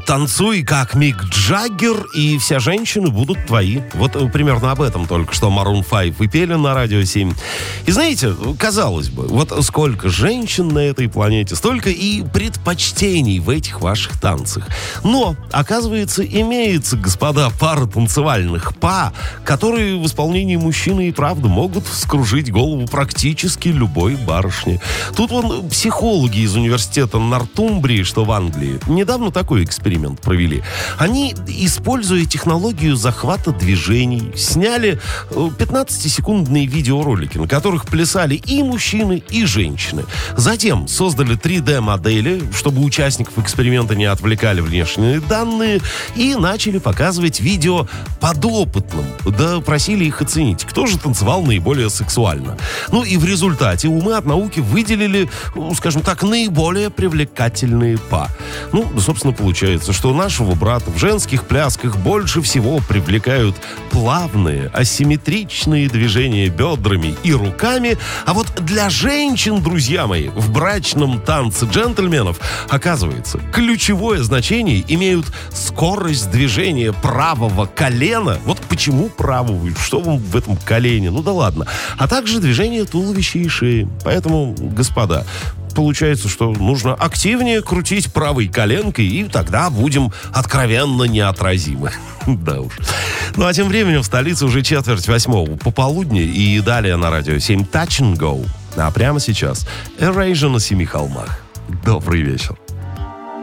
танцуй как Мик Джаггер, и все женщины будут твои. Вот примерно об этом только что Maroon 5 и пели на Радио 7. И знаете, казалось бы, вот сколько женщин на этой планете, столько и предпочтений в этих ваших танцах. Но, оказывается, имеется, господа, пара танцевальных па, которые в исполнении мужчины и правда могут вскружить голову практически любой барышне. Тут вон психологи из университета Нортумбрии, что в Англии, недавно такой эксперимент провели. Они, используя технологию захвата движений, сняли 15-секундные видеоролики, на которых плясали и мужчины, и женщины. Затем создали 3D-модели, чтобы участников эксперимента не отвлекали внешние данные, и начали показывать видео подопытным. Да просили их оценить, кто же танцевал наиболее сексуально. Ну и в результате умы от науки выделили, скажем так, наиболее привлекательные па. Ну, собственно, получается, что нашего брата в женских плясках больше всего привлекают плавные, асимметричные движения бедрами и руками, а вот для женщин, друзья мои, в брачном танце джентльменов, оказывается, ключевое значение имеют скорость движения правого колена. Вот почему правого? Что вам в этом колене? Ну да ладно. А также движение туловища и шеи. Поэтому, господа, получается, что нужно активнее крутить правой коленкой, и тогда будем откровенно неотразимы. Да уж. Ну а тем временем в столице уже 7:45 пополудни, и далее на Радио 7 Touch and Go. А прямо сейчас Erasure на Семи холмах. Добрый вечер.